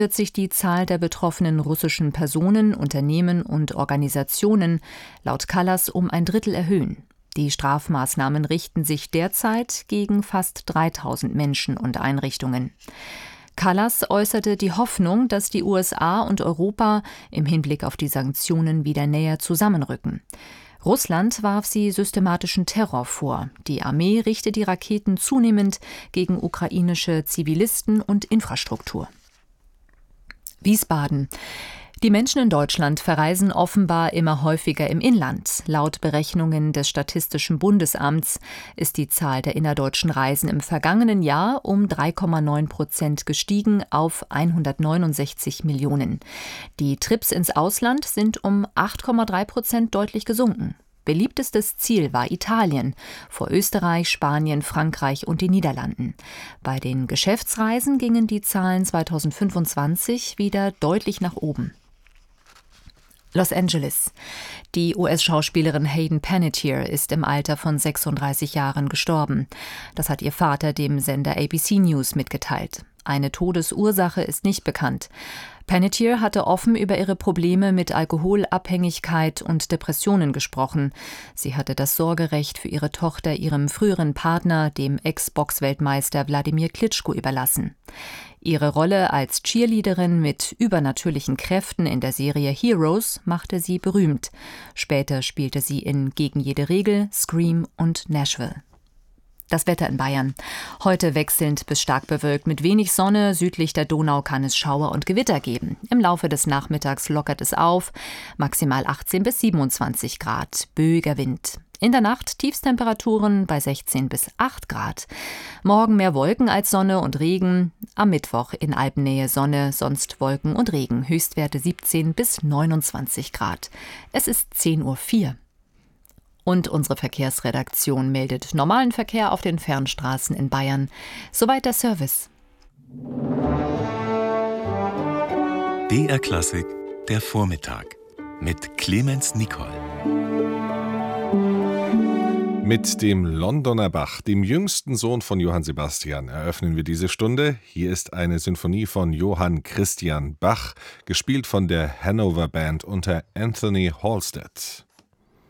wird sich die Zahl der betroffenen russischen Personen, Unternehmen und Organisationen laut Kallas um ein Drittel erhöhen. Die Strafmaßnahmen richten sich derzeit gegen fast 3000 Menschen und Einrichtungen. Kallas äußerte die Hoffnung, dass die USA und Europa im Hinblick auf die Sanktionen wieder näher zusammenrücken. Russland warf sie systematischen Terror vor. Die Armee richte die Raketen zunehmend gegen ukrainische Zivilisten und Infrastruktur. Wiesbaden. Die Menschen in Deutschland verreisen offenbar immer häufiger im Inland. Laut Berechnungen des Statistischen Bundesamts ist die Zahl der innerdeutschen Reisen im vergangenen Jahr um 3,9% gestiegen auf 169 Millionen. Die Trips ins Ausland sind um 8,3% deutlich gesunken. Beliebtestes Ziel war Italien, vor Österreich, Spanien, Frankreich und den Niederlanden. Bei den Geschäftsreisen gingen die Zahlen 2025 wieder deutlich nach oben. Los Angeles. Die US-Schauspielerin Hayden Panettiere ist im Alter von 36 Jahren gestorben. Das hat ihr Vater dem Sender ABC News mitgeteilt. Eine Todesursache ist nicht bekannt. Panettiere hatte offen über ihre Probleme mit Alkoholabhängigkeit und Depressionen gesprochen. Sie hatte das Sorgerecht für ihre Tochter ihrem früheren Partner, dem Ex-Boxweltmeister Wladimir Klitschko, überlassen. Ihre Rolle als Cheerleaderin mit übernatürlichen Kräften in der Serie Heroes machte sie berühmt. Später spielte sie in Gegen jede Regel, Scream und Nashville. Das Wetter in Bayern. Heute wechselnd bis stark bewölkt mit wenig Sonne. Südlich der Donau kann es Schauer und Gewitter geben. Im Laufe des Nachmittags lockert es auf. Maximal 18 bis 27 Grad. Böiger Wind. In der Nacht Tiefstemperaturen bei 16 bis 8 Grad. Morgen mehr Wolken als Sonne und Regen. Am Mittwoch in Alpennähe Sonne, sonst Wolken und Regen. Höchstwerte 17 bis 29 Grad. Es ist 10:04 Uhr. Und unsere Verkehrsredaktion meldet normalen Verkehr auf den Fernstraßen in Bayern. Soweit der Service. BR Klassik, der Vormittag mit Clemens Nicol. Mit dem Londoner Bach, dem jüngsten Sohn von Johann Sebastian, eröffnen wir diese Stunde. Hier ist eine Sinfonie von Johann Christian Bach, gespielt von der Hanover Band unter Anthony Halstead.